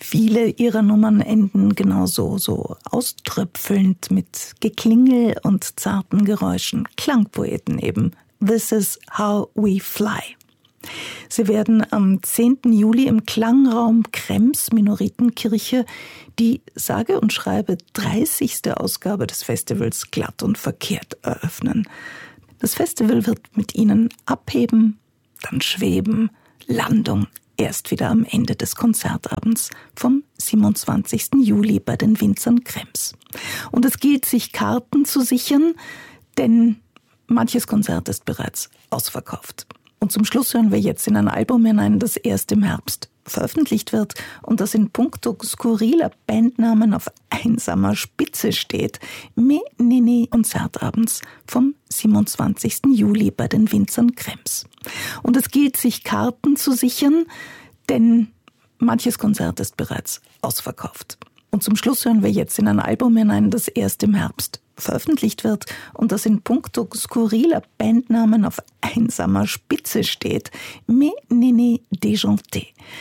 Viele ihrer Nummern enden genauso so auströpfelnd mit Geklingel und zarten Geräuschen. Klangpoeten eben. This is how we fly. Sie werden am 10. Juli im Klangraum Krems Minoritenkirche die sage und schreibe 30. Ausgabe des Festivals Glatt und Verkehrt eröffnen. Das Festival wird mit ihnen abheben, dann schweben, Landung erst wieder am Ende des Konzertabends vom 27. Juli bei den Winzern Krems. Und es gilt, sich Karten zu sichern, denn manches Konzert ist bereits ausverkauft. Und zum Schluss hören wir jetzt in ein Album hinein, das erst im Herbst veröffentlicht wird und das in puncto skurriler Bandnamen auf einsamer Spitze steht. Me Nene Konzertabends vom 27. Juli bei den Winzern Krems. Und es gilt, sich Karten zu sichern, denn manches Konzert ist bereits ausverkauft. Und zum Schluss hören wir jetzt in ein Album hinein, das erst im Herbst veröffentlicht wird und das in puncto skurriler Bandnamen auf einsamer Spitze steht. Me Nene Déjanté.